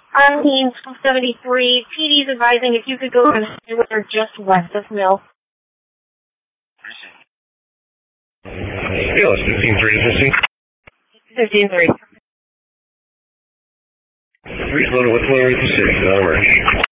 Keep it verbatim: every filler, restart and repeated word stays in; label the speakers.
Speaker 1: Arlene, seventy-three. P D's advising if you could go on the highway or just west of Mill.
Speaker 2: Yeah, it's fifteen three to fifteen.
Speaker 1: fifteen three.
Speaker 2: What's the city?